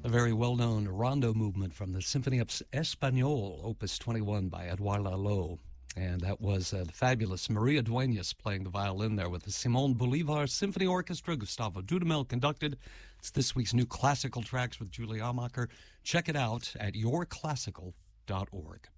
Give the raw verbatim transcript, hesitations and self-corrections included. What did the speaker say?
a very well-known rondo movement from the Symphony Español, Opus twenty-one by Edouard Lalo. And that was uh, the fabulous Maria Duenas playing the violin there with the Simon Bolivar Symphony Orchestra. Gustavo Dudamel conducted. It's this week's new classical tracks with Julie Amacher. Check it out at your classical dot org.